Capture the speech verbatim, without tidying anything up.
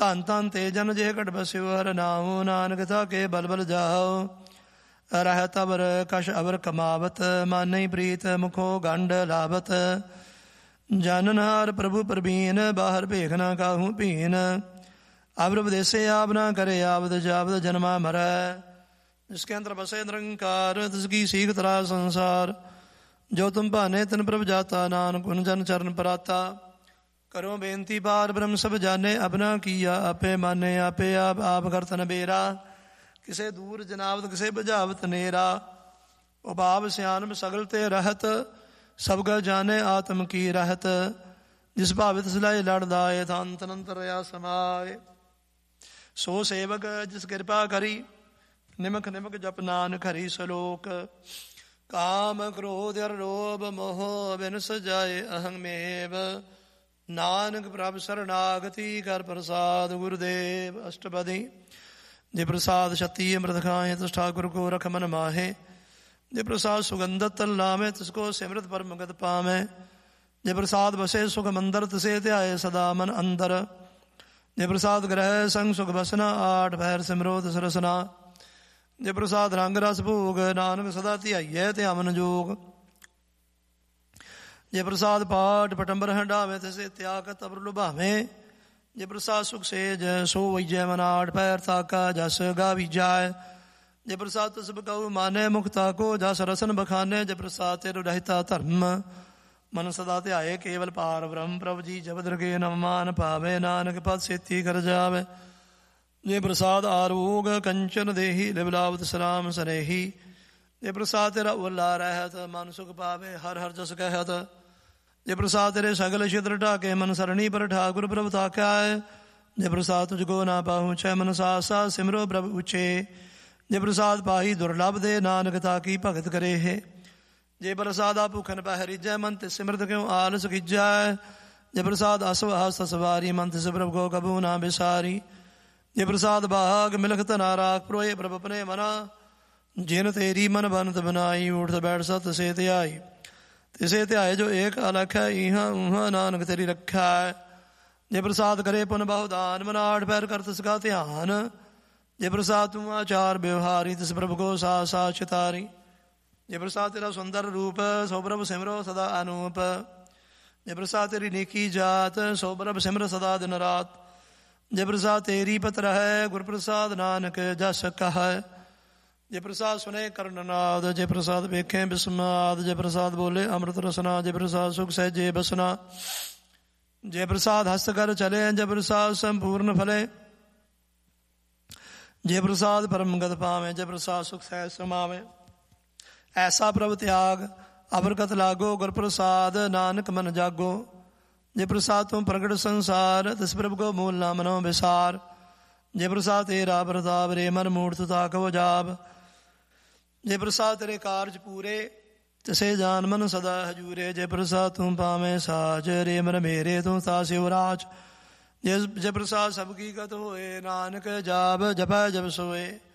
ਧੰਨ ਧੰਨ ਤੇ ਜਨ ਜੇ ਘਟ ਬਸਿਓ ਹਰ ਨਾਮੋ ਨਾਨਕ ਥਾ ਕੇ ਬਲ ਬਲ ਜਾਓ ਰਹਿਤ ਅਵਰ ਕਸ਼ ਅਵਰ ਕਮਾਵਤ ਮਾਨਈ ਪ੍ਰੀਤ ਮੁਖੋ ਗੰਡ ਲਾਵਤ ਜਨ ਨਾਰ ਪ੍ਰਭੂ ਪ੍ਰਬੀਨ ਬਾਹਰ ਭੇਖ ਨਾ ਕਾਹੂ ਭੀਨ अवर विदेशे आप न करे आवद जावद जन्मा मरै जिसके अंदर बसे निरंकार तिसकी सीख तरा संसार जो तुम भाने तिन प्रभ जाता नानक उन जन चरण पराता करो बेनती पार ब्रह्म सब जाने अपना किया आपे माने आपे आप आप करतन बेरा किसे दूर जनावत किसे बुझावत नेरा उभाव सियानम सगल ते रहत सब गल जाने आत्म की रहत जिस भावित सिलाए लड़दाए थान तनंतर या समाए सो सेवक जिस कृपा करी निमक निमक जप नानक हरि सलोक काम क्रोध लोभ मोह बिन सजाए अहं मेव नानक प्रभ शरणागति कर प्रसाद गुरुदेव अष्टपदी जे प्रसाद शक्ति अमृत खाए तिस ठाकुर को रख मन माहे जे प्रसाद सुगंधत तल लामे तिसको सिमरत परम गत पामे जे प्रसाद बसे सुख मंदर तिसे ध्याए सदा मन अंदर जे प्रसाद ग्रह संग सुख बसना आठ पैर सिमरो तिस रसना जे प्रसाद रंग रस भोग नानक सदा ध्याइए ध्यान जोग जे प्रसाद पाठ पटंबर हंडावे तिसे त्याग तबर लुभावे जे प्रसाद सुख सेज सो वैजय मन आठ पैर ताका जस गावी जाय जे प्रसाद तिस बकाऊ माने मुक्ता को जस रसन बखाने जे प्रसाद तेरु रहता धर्म मन सदा ध्याए केवल पार ब्रह्म प्रभु जी जब दरगे नवमान पावे नानक पद सेती कर जावे जे प्रसाद आरोग कंचन देही लिबलावत सलाम सनेही जे प्रसाद तेरा उल्ला रहत मन सुख पावे हर हर जस कहत जे प्रसाद तेरे सगल छिद्र ढाके मन सरणी पर ठाकुर प्रभु ताका है जे प्रसाद तुझको ना पहुँचे मन सा सा सिमरो प्रभु उचे जे प्रसाद पाही दुर्लभ दे नानक ताकी भगत करे है जे प्रसादा भूखन पहरीजय मन तिस सिमरत क्यों आलस खिजय जे प्रसाद असव हस सवारी मन तिस प्रभु को कबू ना बिसारी जे प्रसाद बाग मिलखत नाराग प्रोए प्रभु अपने मना जिन तेरी मन बनत बनाई उठ बैठ सत से त्याई तिसे त्याय जो एक अलख है इहा उहा नानक तेरी रखा है जे प्रसाद करे पुन बहुदान मन आठ पैर कर तिसका ध्यान जे प्रसाद तू आचार व्यवहारी तिस प्रभु को सा सा चितारी जे प्रसाद तेरा सुंदर रूप सो प्रभु सिमरो सदा अनूप जे प्रसाद तेरी नेकी जात सो प्रभु सिमर सदा दिन रात जे प्रसाद तेरी पत्र है गुर प्रसाद नानक जस कह जे प्रसाद सुने कर्णनाद जे प्रसाद वेखे बिस्माद जे प्रसाद बोले अमृत रसना जे प्रसाद सुख सहजे बसना जे प्रसाद हस्त कर चले जे प्रसाद संपूर्ण फले जे प्रसाद परम गत पावे जे प्रसाद सुख सहज समावे ऐसा प्रभु त्याग अबरकत लागो गुर प्रसाद नानक मन जागो जे प्रसाद तुम प्रगट संसार तिस प्रभु को मूल ना मनो विसार जे प्रसाद तेरा प्रताप रे मन मूर्त ताकव जाब जे प्रसाद तेरे कार्य पूरे तिसे जान मन सदा हजूरे जे प्रसाद तुम पावे साज रे मन मेरे तू ता शिवराज जे जे प्रसाद सबकी गत होए नानक जाब जपै जब सोए